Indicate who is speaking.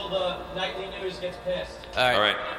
Speaker 1: until the nightly news gets pissed.
Speaker 2: All right.
Speaker 3: All right.